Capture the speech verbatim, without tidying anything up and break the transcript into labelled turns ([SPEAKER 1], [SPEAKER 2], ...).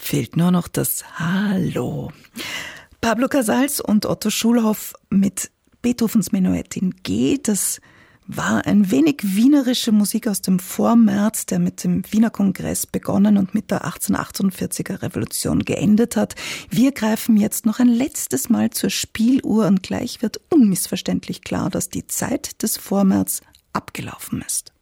[SPEAKER 1] Fehlt nur noch das Hallo. Pablo Casals und Otto Schulhoff mit Beethovens Menuett in G. Das war ein wenig wienerische Musik aus dem Vormärz, der mit dem Wiener Kongress begonnen und mit der achtzehnhundertachtundvierziger Revolution geendet hat. Wir greifen jetzt noch ein letztes Mal zur Spieluhr und gleich wird unmissverständlich klar, dass die Zeit des Vormärz abgelaufen ist.